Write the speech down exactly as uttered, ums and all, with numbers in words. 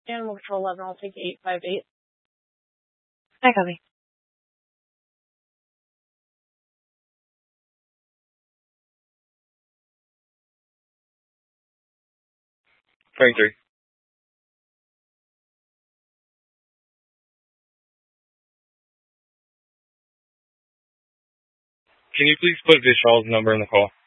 Animal Control eleven, I'll take eight five eight. I copy. Frank three. Can you please put Vishal's number in the call?